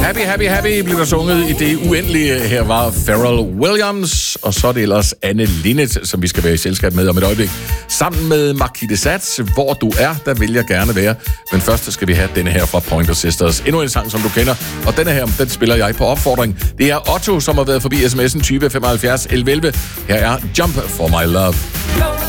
Happy, happy, happy blev der sunget i det uendelige. Her var Pharrell Williams, og så er det ellers Anne Linnet, som vi skal være i selskab med om et øjeblik. Sammen med Marquis de Sade, Hvor du er, der vil jeg gerne være. Men først skal vi have denne her fra Pointer Sisters. Endnu en sang, som du kender, og denne her, den spiller jeg på opfordring. Det er Otto, som har været forbi sms'en 20 75 11 11. Her er Jump for My Love.